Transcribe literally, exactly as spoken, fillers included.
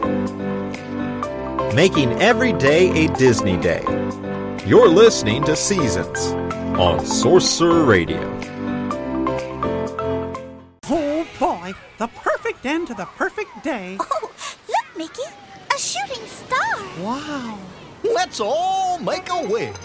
Making every day a Disney day. You're listening to Seasons on Sorcerer Radio. Oh boy, the perfect end to the perfect day. Oh, look, Mickey, a shooting star. Wow. Let's all make a wish.